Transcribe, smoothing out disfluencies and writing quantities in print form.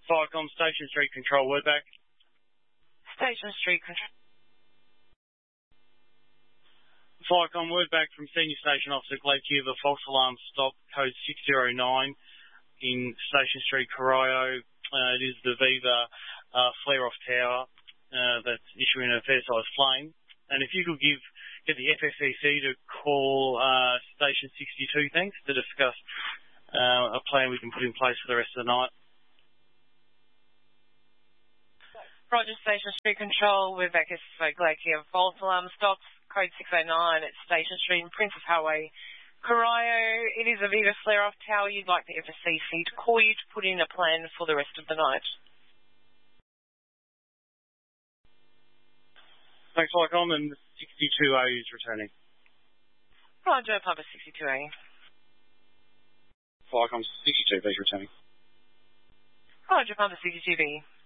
Firecom Station Street Control, word back. Station Street Control. Firecom, word back from Senior Station Officer Glacier. The false alarm stop, code 609 in Station Street, Corio. It is the Viva flare-off tower that's issuing a fair-sized flame. And if you could get the FFCC to call Station 62, thanks, to discuss a plan we can put in place for the rest of the night. Roger, Station Street Control, we're back as Glacier. False alarm stops, code 609 at Station Street and Princess Highway, Corio. It is a Viva flare-off tower. You'd like the FFCC to call you to put in a plan for the rest of the night. Thanks, Firecom, and 62A is returning. Roger, Papa 62A. Firecom 62B is returning. Roger, Papa 62B.